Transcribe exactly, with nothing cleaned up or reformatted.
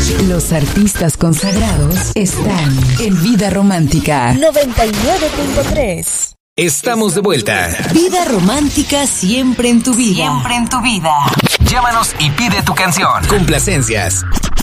Los artistas consagrados están en Vida Romántica noventa y nueve punto tres. Estamos de vuelta. Vida Romántica siempre en tu vida. Siempre en tu vida. Llámanos y pide tu canción. Complacencias.